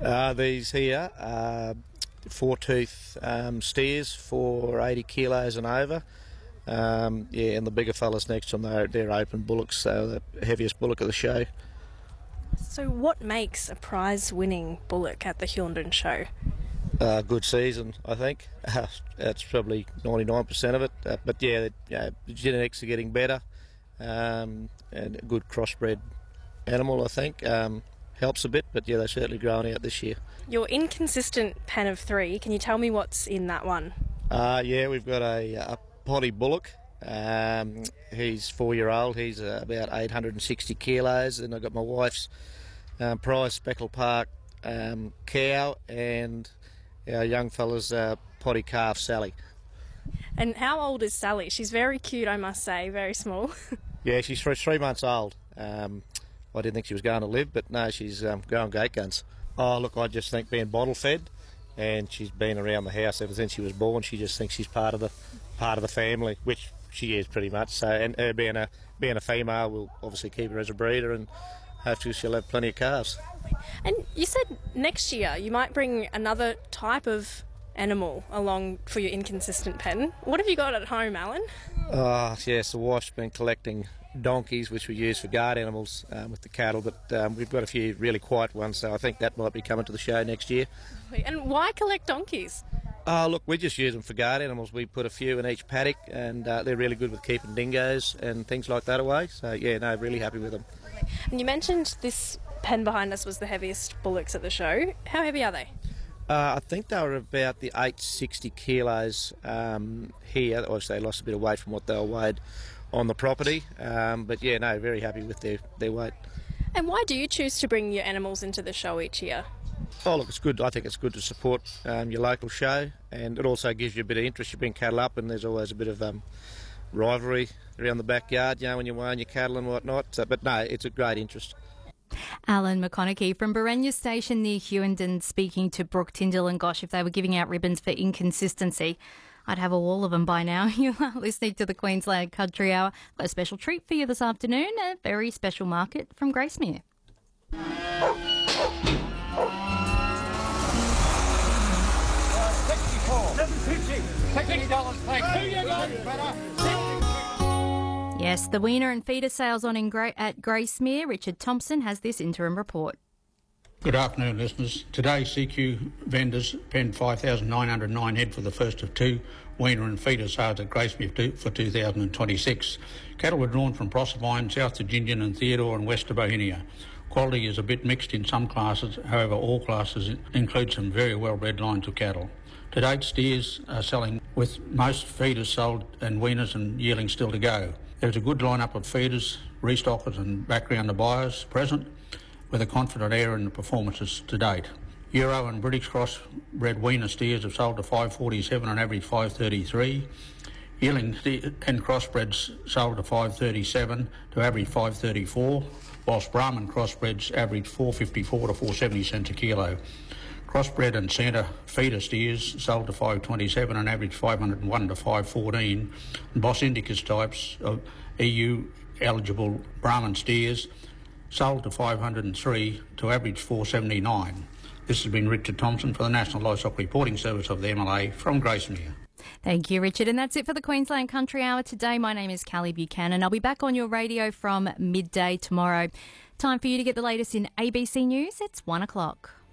These here are four-tooth steers for 80 kilos and over. And the bigger fellas next to them, they're open bullocks, so the heaviest bullock of the show. So what makes a prize-winning bullock at the Hughenden show? Good season, I think. That's probably 99% of it. But the genetics are getting better, and a good crossbred animal, I think. Helps a bit, but they're certainly growing out this year. Your inconsistent pen of 3, can you tell me what's in that one? We've got a potty bullock. He's 4-year-old. He's about 860 kilos. And I've got my wife's prize Speckle Park cow, and our young fella's potty calf Sally. And how old is Sally? She's very cute, I must say, very small. Yeah, she's 3 months old. I didn't think she was going to live, but no, she's going great guns. Oh, look, I just think being bottle fed, and she's been around the house ever since she was born. She just thinks she's part of the family, which she is pretty much. So, and her being a female, we'll obviously keep her as a breeder, and hopefully she'll have plenty of calves. And you said next year you might bring another type of animal along for your inconsistent pen. What have you got at home, Alan? Yes, the wife's been collecting donkeys, which we use for guard animals with the cattle, but we've got a few really quiet ones, so I think that might be coming to the show next year. And why collect donkeys? Look, we just use them for guard animals. We put a few in each paddock, and they're really good with keeping dingoes and things like that away. So, really happy with them. And you mentioned this pen behind us was the heaviest bullocks at the show. How heavy are they? I think they were about the 860 kilos here. Obviously, they lost a bit of weight from what they were weighed on the property. Very happy with their weight. And why do you choose to bring your animals into the show each year? Oh, look, it's good. I think it's good to support your local show, and it also gives you a bit of interest. You bring cattle up, and there's always a bit of rivalry around the backyard, when you're weighing your cattle and whatnot. But no, it's a great interest. Alan McConaughey from Berenya Station near Hughenden speaking to Brooke Tyndall. And gosh, if they were giving out ribbons for inconsistency, I'd have all of them by now. You are listening to the Queensland Country Hour. I've got a special treat for you this afternoon, a very special market from Gracemere. Yes, the weaner and feeder sales on at Gracemere. Richard Thompson has this interim report. Good afternoon, listeners. Today, CQ vendors penned 5,909 head for the first of 2 weaner and feeder sales at Gracemere for 2026. Cattle were drawn from Proserpine, South to Gingin and Theodore and west to Bohemia. Quality is a bit mixed in some classes, however all classes include some very well-bred lines of cattle. To date, steers are selling with most feeders sold and weaners and yearlings still to go. There's a good lineup of feeders, restockers and backgrounder buyers present, with a confident air in the performances to date. Euro and British crossbred weaner steers have sold to 547 and average 533. Yearling and crossbreds sold to 537 to average 534, whilst Brahman crossbreds average 454 to 470 cents a kilo. Crossbred and centre feeder steers sold to 527 and average 501 to 514. And Boss Indicus types of EU eligible Brahman steers sold to 503 to average 479. This has been Richard Thompson for the National Livestock Reporting Service of the MLA from Gracemere. Thank you, Richard. And that's it for the Queensland Country Hour today. My name is Callie Buchanan. I'll be back on your radio from midday tomorrow. Time for you to get the latest in ABC News. It's 1 o'clock.